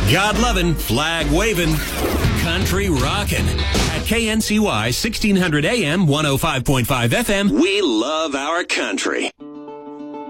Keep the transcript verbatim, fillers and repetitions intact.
God loving, flag waving, country rocking. At K N C Y sixteen hundred A M, one oh five point five F M, we love our country.